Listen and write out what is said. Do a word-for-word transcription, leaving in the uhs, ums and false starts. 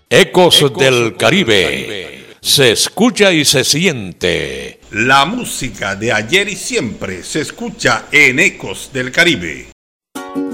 Ecos, Ecos del, del Caribe. Caribe. Se escucha y se siente. La música de ayer y siempre se escucha en Ecos del Caribe.